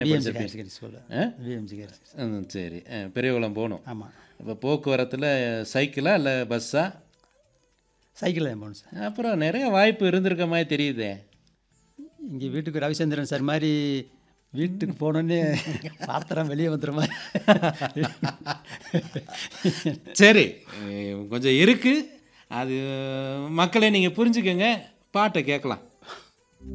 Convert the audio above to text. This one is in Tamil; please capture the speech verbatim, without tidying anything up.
விஎம்சி படிச்சிருப்பீங்க. Higher secondary school. ஆ? VMC higher secondary. ம், சரி. அ, பெரியகுளம் போகணும். ஆமாம். இப்போ போக்குவரத்தில் சைக்கிளா இல்லை பஸ்ஸா? சைக்கிளில் தான் போகணும் சார். அப்புறம் நிறைய வாய்ப்பு இருந்திருக்க மாதிரி தெரியுதே. இங்கே வீட்டுக்கு ரவிச்சந்திரன் சார் மாதிரி வீட்டுக்கு போனோன்னே பாத்திரம் வெளியே வந்துடுற மாதிரி. சரி, அஹ், கொஞ்சம் இருக்குது. அது மக்களே நீங்கள் புரிஞ்சுக்கங்க. பாட்டை கேட்கலாம்.